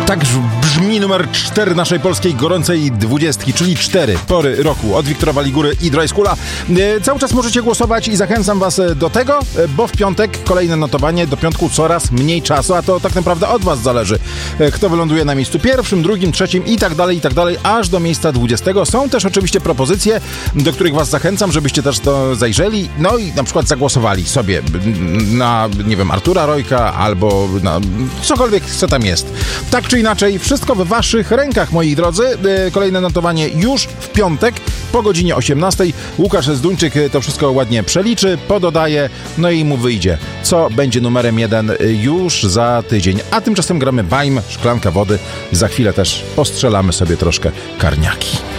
Tak brzmi numer 4 naszej polskiej gorącej 20, czyli 4 pory roku od Wiktora Waligury i Dry Schoola. Cały czas możecie głosować i zachęcam was do tego, bo w piątek kolejne notowanie, do piątku coraz mniej czasu, a to tak naprawdę od was zależy, kto wyląduje na miejscu pierwszym, drugim, trzecim i tak dalej, aż do miejsca 20. Są też oczywiście propozycje, do których was zachęcam, żebyście też to zajrzeli, no i na przykład zagłosowali sobie na, nie wiem, Artura Rojka albo na cokolwiek, co tam jest. Tak czy inaczej, wszystko w waszych rękach, moi drodzy. Kolejne notowanie już w piątek po godzinie 18. Łukasz Zduńczyk to wszystko ładnie przeliczy, pododaje, no i mu wyjdzie, co będzie numerem 1 już za tydzień. A tymczasem gramy Bajm, Szklanka Wody. Za chwilę też postrzelamy sobie troszkę karniaki.